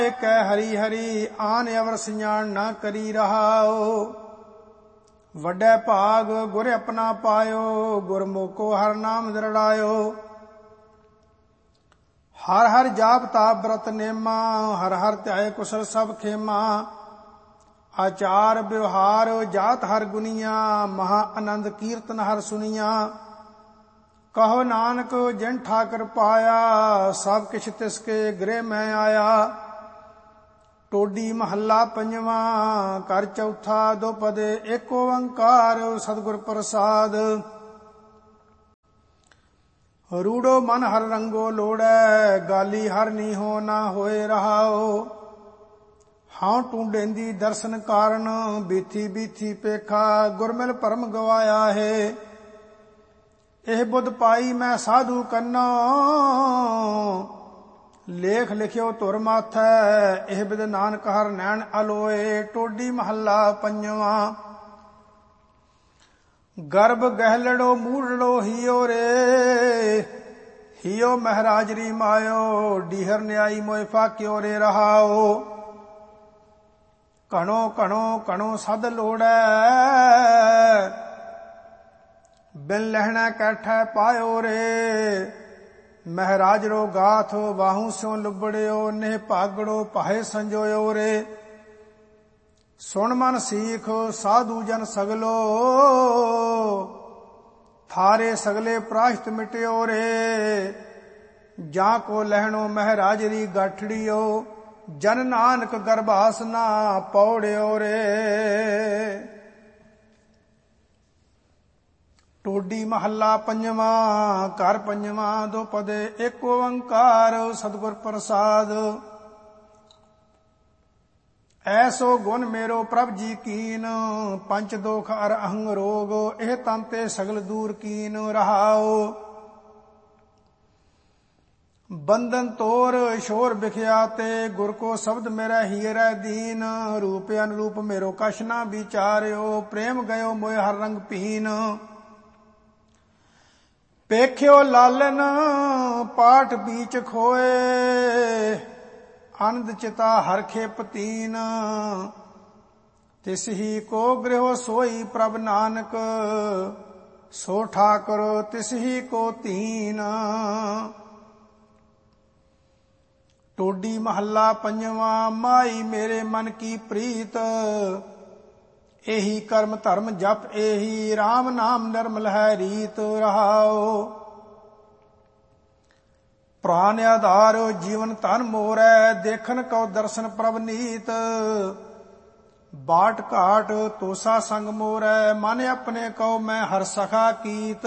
कै हरि हरि आन अवर सियाण न करी रहाओ। वड्डे भाग गुर अपना पायो, गुरमुखो हर नाम दृढ़ायो। हर हर जाप ताप व्रत नेमा, हर हर ध्याय कुशल सब खेमा। आचार व्यवहार जात हर गुनिया, महा आनंद कीर्तन हर सुनिया। कहो नानक जिन ठाकर पाया, सब किछ तिसके गृह में आया। टोडी महला पंजवा कर चौथा दोपद एक ओंकार सतगुर प्रसाद। रूड़ो मन हर रंगो लोड़ै, गाली हर नीहो ना होए रहाओ। हाँ टूंडेंदी दर्शन कारण, बीथी बीथी पेखा गुरमिल परम गवाया है। एह बुध पाई मैं साधु कन्ना, लेख लिखियो तुर माथै। एह बिद नानक हर नैन अलोए, टोडी महला पंजवा। गर्भ गहलड़ो मूड़ड़ो हियो रे, हियो महराजरी मायो। डीहर न्याई मोय फाक्यो रे रहाओ। कणो कणो कणो सद लोड़ै, बिन लहना कैठै पायो रे। महराज रो गाथ बाहू स्यों लुबड़ियो, नेह भागड़ो पाहे संजोयो रे। सुन मन सीख साधु जन सगलो, थारे सगले प्राश्त मिटियो रे। जाको लहणो महराजरी गाठड़ियो, जन नानक गर्भासना पौड़ियो रे। टोडी महला पंजवा कर पंजवा दोपद एक ओंकार सतगुर प्रसाद। ऐसो गुण मेरो प्रभ जी कीन, पंच दोख अर अहंग रोग। एह तंते सगल दूर कीन रहाओ। बंधन तोर शोर बिख्याते, गुर को शब्द मेरा हीरा दीन। रूप अनुरूप मेरो कछ ना विचार्यो, प्रेम गयो मोय हर रंग पीन। पेख्यो लालन पाठ बीच खोए, आनंद चिता हर खेप तीन। तिस ही को गृह सोई प्रभ नानक, सो ठाकुर तिस ही को तीन। टोडी महला पंजवा माई मेरे मन की प्रीत। एही कर्म धर्म जप एही, राम नाम निर्मल है रीत रहाओ। प्राण आधार जीवन धन मोरै, देखन कौ दर्शन प्रभ नीत। बाट घाट तोसा संग मोरै, मन अपने कौ मैं हर सखा कीत।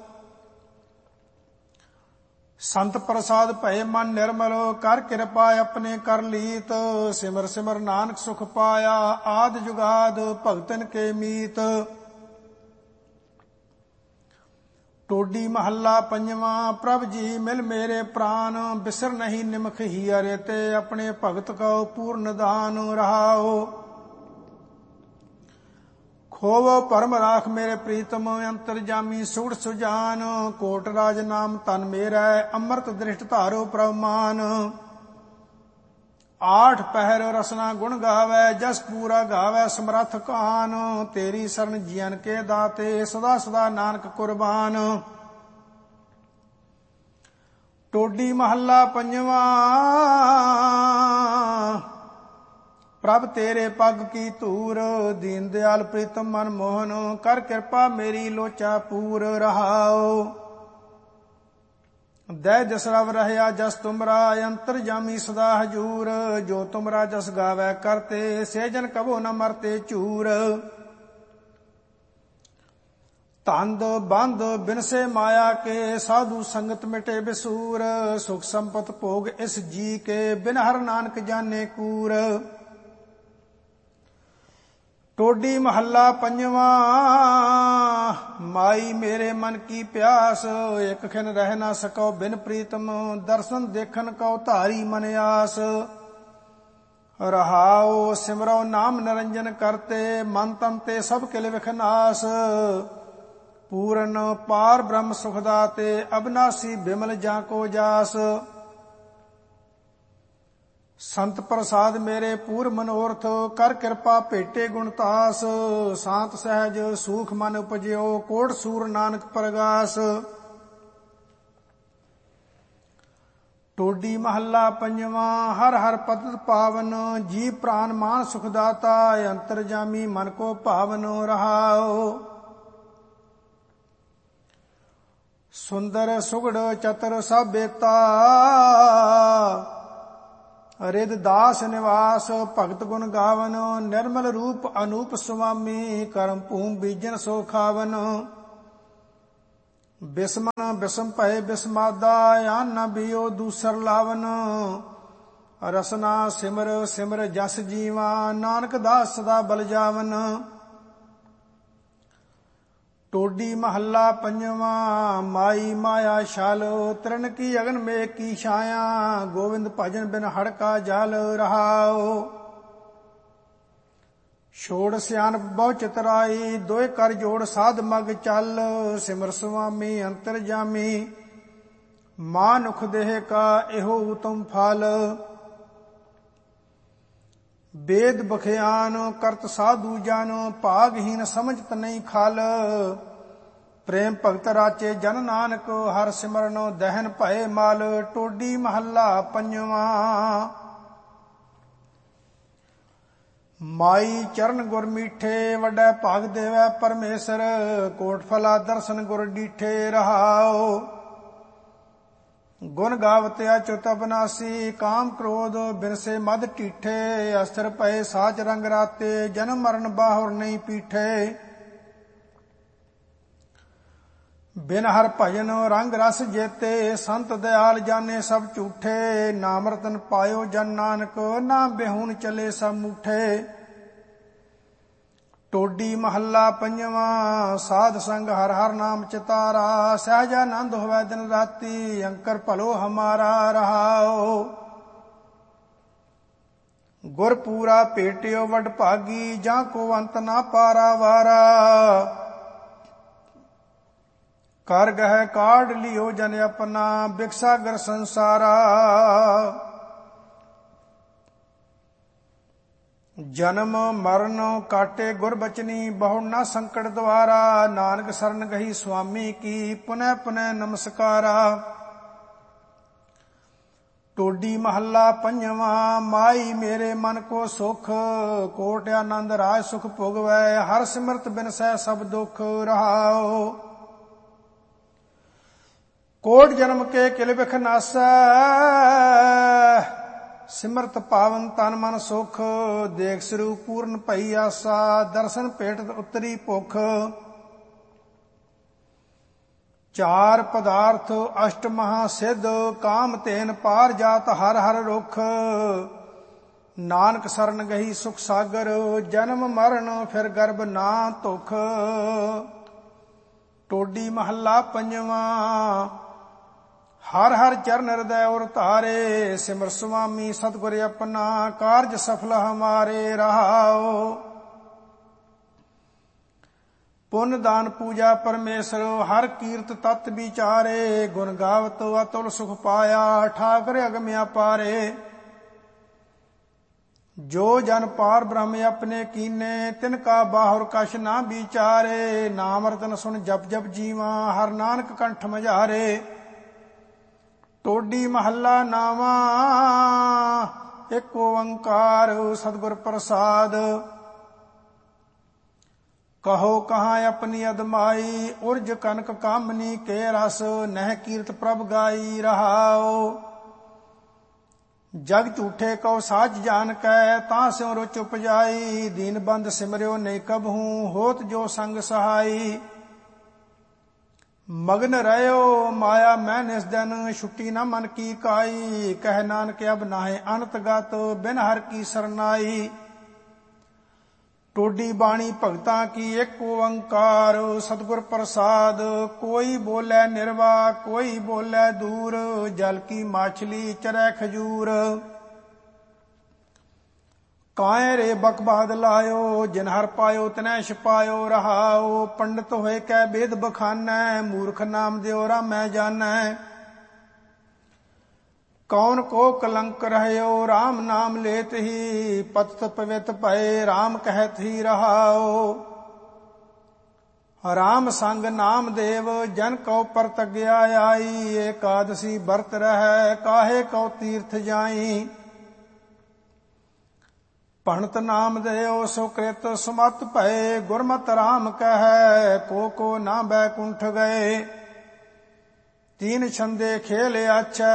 संत प्रसाद भय मन निर्मल, कर कृपा अपने कर लीत। सिमर सिमर नानक सुख पाया, आद जुगाद भगतन के मीत। टोडी महला पंजवा प्रभ जी मिल मेरे प्राण, बिसर नहीं निमख हियर ते। अपने भगत को पूर्ण दान रहाओ। खोवो परम राख मेरे प्रीतम, अंतरजामी सूढ़ सुजान। कोट राज नाम तन मेरा, अमृत दृष्ट धारो प्रमान। आठ पहर रसना गुण गावै, जस पूरा गावै समरथ कान। तेरी शरण जियन के दाते, सदा सदा नानक कुर्बान। टोडी महला पंजवा प्रभ तेरे पग की धूर। दीन दयाल प्रीतम मन मोहन, कर कृपा मेरी लोचा पूर रहाओ। दय जस रव रहया जस तुमरा, अंतरजामी सदा हजूर। जो तुमरा जस गावै करते, से जन कबो न मरते चूर। तंद बंद बिनसे माया के, साधु संगत मिटे बिसूर। सुख संपत भोग इस जी के, बिन हर नानक जाने कूर। टोडी महला पंजवा माई मेरे मन की प्यास। एक खिन रह ना सको बिन प्रीतम, दर्शन देखन को धारी मन आस। रहाओ सिमरो नाम निरंजन करते, मन तन ते सब किल विखनास। पूर्ण पार ब्रह्म सुखदाते, अविनाशी बिमल जाको जास। ਸੰਤ ਪ੍ਰਸਾਦ ਮੇਰੇ ਪੂਰ ਮਨੋਰਥ, ਕਰ ਕਿਰਪਾ ਭੇਟੇ ਗੁਣਤਾਸ। ਸਾਤ ਸਹਿਜ ਸੂਖ ਮਨ ਉਪਜਿਓ, ਕੋਟ ਸੂਰ ਨਾਨਕ ਪ੍ਰਗਾਸ। ਟੋਡੀ ਮਹੱਲਾ ਪੰਜਵਾਂ। ਹਰ ਹਰ ਪਤਿਤ ਪਾਵਨ, ਜੀ ਪ੍ਰਾਨ ਮਾਨ ਸੁਖ ਦਾਤਾ। ਅੰਤਰਜਾਮੀ ਮਨ ਕੋ ਭਾਵਨ ਰਹਾਓ। ਸੁੰਦਰ ਸੁਗੜ ਚਤਰ ਸਭ ਬੇਤਾ, ਰਿਦ ਦਾਸ ਨਿਵਾਸ। ਭਗਤ ਗੁਣ ਗਾਵਨ, ਨਿਰਮਲ ਰੂਪ ਅਨੂਪ ਸੁਆਮੀ। ਕਰਮ ਭੂਮ ਬੀਜਨ ਸੋ ਖਾਵਨ। ਬਿਸਮਨ ਬਿਸਮ ਭਏ ਬਿਸਮਾਦਾ, ਆਨ ਨ ਬਿਓ ਦੂਸਰ ਲਾਵਨ। ਰਸਨਾ ਸਿਮਰ ਸਿਮਰ ਜਸ ਜੀਵਾ, ਨਾਨਕ ਦਾਸ ਸਦਾ ਬਲ ਜਾਵਨ। ਟੋਡੀ ਮਹੱਲਾ ਪੰਜਵਾਂ। ਮਾਈ ਮਾਇਆ ਛਲ, ਤ੍ਰਿਣ ਕੀ ਅਗਨ ਮੇਘ ਕੀ ਛਾਇਆ। ਗੋਵਿੰਦ ਭਜਨ ਬਿਨ ਹੜਕਾ ਜਲ ਰਹਾਓ। ਛੋੜ ਸਿਆਣਪ ਬਹੁ ਚਤੁਰਾਈ, ਦੋਇ ਕਰ ਜੋੜ ਸਾਧ ਮਗ ਚੱਲ। ਸਿਮਰ ਸੁਆਮੀ ਅੰਤਰਜਾਮੀ, ਮਾਨੁਖ ਦੇਹ ਕਾ ਇਹੋ ਉਤਮ ਫਲ। ਵੇਦ ਬਖਿਆਨ ਕਰਤ ਸਾਧੂ ਜਨ, ਭਾਗਹੀਨ ਸਮਝਤ ਨਹੀਂ ਖਲ। ਪ੍ਰੇਮ ਭਗਤ ਰਾਚੇ ਜਨ ਨਾਨਕ, ਹਰ ਸਿਮਰਨ ਦਹਿਨ ਭਏ ਮਲ। ਟੋਡੀ ਮਹੱਲਾ ਪੰਜਵਾਂ। ਮਾਈ ਚਰਨ ਗੁਰ ਮੀਠੇ, ਵੱਡਾ ਭਾਗ ਦੇਵੈ ਪਰਮੇਸ਼ਰ। ਕੋਟ ਫਲਾ ਦਰਸ਼ਨ ਗੁਰ ਡੀਠੇ ਰਹਾਓ। ਗੁਣ ਗਾਵਤ ਅਚੁਤ ਅਬਨਾਸੀ, ਕਾਮ ਕ੍ਰੋਧ ਬਿਨਸੇ ਮਦ ਢੀਠੇ। ਅਸਥਿਰ ਪਏ ਸਾਚ ਰੰਗ ਰਾਤੇ, ਜਨਮ ਮਰਨ ਬਾਹੁਰ ਨਹੀਂ ਪੀਠੇ। ਬਿਨ ਹਰ ਭਜਨ ਰੰਗ ਰਸ ਜੇਤੇ, ਸੰਤ ਦਿਆਲ ਜਾਣੇ ਸਭ ਝੂਠੇ। ਨਾਮ ਰਤਨ ਪਾਇਓ ਜਨ ਨਾਨਕ, ਨਾ ਬਿਹੂਨ ਚਲੇ ਸਭ ਮੂਠੇ। ਟੋਡੀ ਮਹੱਲਾ ਪੰਜਵਾਂ। ਸਾਧ ਸੰਗ ਹਰ ਹਰ ਨਾਮ ਚਿਤਾਰਾ, ਸਹਿਜਾਨੰਦ ਹੋਵੈ ਦਿਨ ਰਾਤੀ। ਅੰਕਰ ਭਲੋ ਹਮਾਰਾ ਰਹਾਓ। ਗੁਰ ਪੂਰਾ ਭੇਟਿਓ ਵਡ ਭਾਗੀ, ਜਾਂ ਕੋ ਅੰਤ ਨਾ ਪਾਰਾ ਵਾਰਾ। ਕਰ ਗਹਿ ਕਾਢ ਲਿਓ ਜਨ ਆਪਣਾ, ਬਿਕਸਾਗਰ ਸੰਸਾਰਾ। ਜਨਮ ਮਰਨ ਕਾਟੇ ਗੁਰ ਬਚਨੀ, ਬਹੁ ਨਾ ਸੰਕਟ ਦਵਾਰਾ। ਨਾਨਕ ਸਰਨ ਗਹੀ ਸੁਆਮੀ ਕੀ, ਪੁਨਹ ਪੁਨਹ ਨਮਸਕਾਰਾ। ਟੋਡੀ ਮਹੱਲਾ ਪੰਜਵਾਂ। ਮਾਈ ਮੇਰੇ ਮਨ ਕੋ ਸੁਖ, ਕੋਟ ਆਨੰਦ ਰਾਜ ਸੁਖ ਭੋਗਵੈ। ਹਰ ਸਿਮਰਤ ਬਿਨ ਸਹਿ ਸਭ ਦੁਖ ਰਹਾਓ। ਕੋਟ ਜਨਮ ਕੇ ਕਿਲ ਬਿਖ ਨਾਸੈ, ਸਿਮਰਤ ਪਾਵਨ ਤਨ ਮਨ ਸੁਖ। ਦੇਖ ਸਰੂਪ ਪੂਰਨ ਭਈ ਆਸਾ, ਦਰਸ਼ਨ ਭੇਟਤ ਉਤਰੀ ਭੁਖ। ਚਾਰ ਪਦਾਰਥ ਅਸ਼ਟ ਮਹਾ ਸਿੱਧ, ਕਾਮ ਤੇਨ ਪਾਰ ਜਾਤ ਹਰ ਹਰ ਰੁਖ। ਨਾਨਕ ਸਰਨ ਗਹੀ ਸੁਖ ਸਾਗਰ, ਜਨਮ ਮਰਨ ਫਿਰ ਗਰਭ ਨਾ ਧੁਖ। ਟੋਡੀ ਮਹੱਲਾ ਪੰਜਵਾਂ। ਹਰ ਹਰ ਚਰਨ ਹਿਰਦੈ ਔਰ ਧਾਰੇ, ਸਿਮਰ ਸੁਆਮੀ ਸਤਿਗੁਰ ਆਪਣਾ। ਕਾਰਜ ਸਫਲ ਹਮਾਰੇ ਰਹਾਓ। ਪੁੰਨ ਦਾਨ ਪੂਜਾ ਪਰਮੇਸ਼ਰ, ਹਰ ਕੀਰਤ ਤਤ ਵਿਚਾਰੇ। ਗੁਣ ਗਾਵਤ ਅਤੁਲ ਸੁਖ ਪਾਇਆ, ਠਾਕਰ ਅਗਮ ਅਪਾਰੇ। ਜੋ ਜਨ ਪਾਰ ਬ੍ਰਹਮ ਆਪਣੇ ਕੀਨੇ, ਤਿਨ ਕਾ ਬਾਹੁਰ ਕਛ ਨਾ ਵਿਚਾਰੇ। ਨਾਮ ਰਤਨ ਸੁਣ ਜਪ ਜਪ ਜੀਵਾ, ਹਰ ਨਾਨਕ ਕੰਠ ਮਝਾਰੇ। ਟੋਡੀ ਮਹੱਲਾ ਨਾਵਾਂ। ਇੱਕ ਓੰਕਾਰ ਸਤਿਗੁਰ ਪ੍ਰਸਾਦ। ਕਹੋ ਕਹਾਂ ਆਪਣੀ ਅਦਮਾਈ, ਉਰਜ ਕਨਕ ਕਾਮਨੀ ਕੇ ਰਸ। ਨਹਿ ਕੀਰਤ ਪ੍ਰਭ ਗਾਈ ਰਹਾਓ। ਜਗ ਝੂਠੇ ਕਉ ਸਾਚ ਜਾਨ ਕੈ, ਤਾਂ ਸਿਉ ਰੁਚ ਉਪਜਾਈ। ਦੀਨ ਬੰਦ ਸਿਮਰਿਓ ਨਹੀਂ ਕਬਹੂ, ਹੋਤ ਜੋ ਸੰਗ ਸਹਾਈ। ਮਗਨ ਰਹਿਓ ਮਾਇਆ ਮੈਂ ਨਿਸ ਦਿਨ, ਛੁੱਟੀ ਨਾ ਮਨ ਕੀ ਕਾਈ। ਕਹਿ ਨਾਨਕ ਅਬ ਨਾਹਿ ਅਨਤ ਗਤ, ਬਿਨ ਹਰ ਕੀ ਸਰਨਾਈ। ਟੋਡੀ ਬਾਣੀ ਭਗਤਾਂ ਕੀ ਇੱਕ ਓੰਕਾਰ, ਸਤਿਗੁਰ ਪ੍ਰਸਾਦ। ਕੋਈ ਬੋਲੇ ਨਿਰਵਾ, ਕੋਈ ਬੋਲੇ ਦੂਰ। ਜਲ ਕੀ ਮਾਛਲੀ ਚਰੈ ਖਜੂਰ। ਕਾਇ ਰੇ ਬਕਬਾਦ ਲਾਇਓ, ਜਿਨ ਹਰ ਪਾਇਓ ਤਿਨੈ ਛਪਾਇਓ ਰਹਾਓ। ਪੰਡਤ ਹੋਏ ਕੈ ਵੇਦ ਬਖਾਨੈ, ਮੂਰਖ ਨਾਮ ਦਿਓ ਰਾਮੈ ਜਾਨੈ। कौन को कलंक रहयो राम नाम लेत ही पतित पवित भये राम कहत ही रहाओ। राम संग नाम देव जन कौ परतज्ञा आई एकादशी बरत रह काहे कौ तीर्थ जाई। भणत नाम देव सुकृत सुमत भये गुरमत राम कह को ना बैकुंठ गए। तीन छंदे खेल अच्छे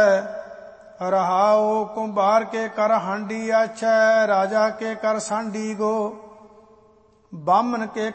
रहाओ कुंभार के कर हांडी अच्छे राजा के कर सांडी गो बामन के